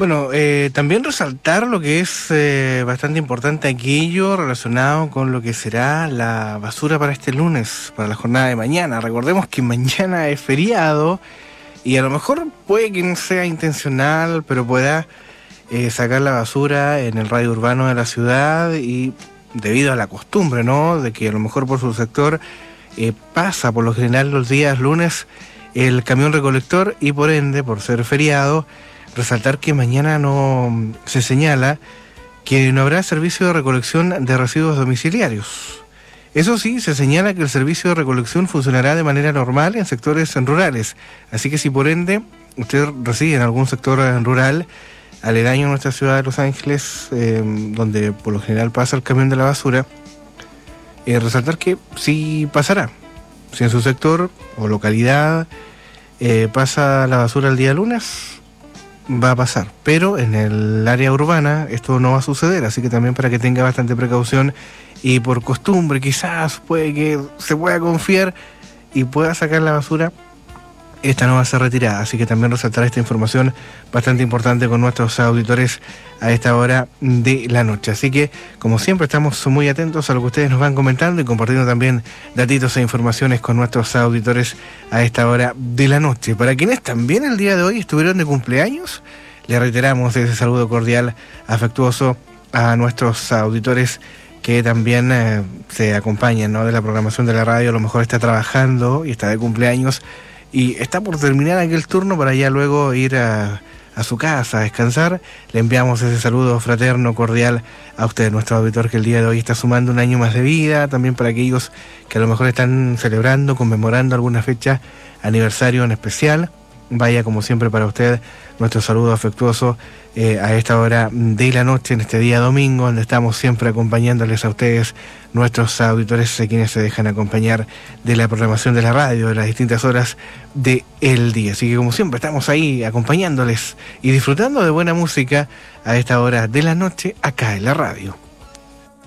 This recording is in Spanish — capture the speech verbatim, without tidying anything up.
Bueno, eh, también resaltar lo que es eh, bastante importante aquello relacionado con lo que será la basura para este lunes, para la jornada de mañana. Recordemos que mañana es feriado y a lo mejor puede que no sea intencional, pero pueda eh, sacar la basura en el radio urbano de la ciudad y debido a la costumbre, ¿no?, de que a lo mejor por su sector eh, pasa por lo general los días lunes el camión recolector y por ende, por ser feriado, resaltar que mañana no se señala que no habrá servicio de recolección de residuos domiciliarios. Eso sí, se señala que el servicio de recolección funcionará de manera normal en sectores rurales. Así que si por ende usted reside en algún sector rural aledaño a nuestra ciudad de Los Ángeles, eh, donde por lo general pasa el camión de la basura, eh, resaltar que sí pasará. Si en su sector o localidad eh, pasa la basura el día lunes, va a pasar, pero en el área urbana esto no va a suceder, así que también para que tenga bastante precaución y por costumbre quizás puede que se pueda confiar y pueda sacar la basura, esta no va a ser retirada, así que también resaltar esta información bastante importante con nuestros auditores a esta hora de la noche. Así que, como siempre, estamos muy atentos a lo que ustedes nos van comentando y compartiendo también datitos e informaciones con nuestros auditores a esta hora de la noche. Para quienes también el día de hoy estuvieron de cumpleaños, le reiteramos ese saludo cordial, afectuoso a nuestros auditores que también eh, se acompañan, ¿no?, de la programación de la radio. A lo mejor está trabajando y está de cumpleaños y está por terminar aquel turno para ya luego ir a, a su casa a descansar. Le enviamos ese saludo fraterno, cordial a usted, nuestro auditor, que el día de hoy está sumando un año más de vida. También para aquellos que a lo mejor están celebrando, conmemorando alguna fecha, aniversario en especial. Vaya, como siempre, para usted nuestro saludo afectuoso eh, a esta hora de la noche, en este día domingo, donde estamos siempre acompañándoles a ustedes, nuestros auditores, eh, quienes se dejan acompañar de la programación de la radio, de las distintas horas del día. Así que, como siempre, estamos ahí acompañándoles y disfrutando de buena música a esta hora de la noche, acá en la radio.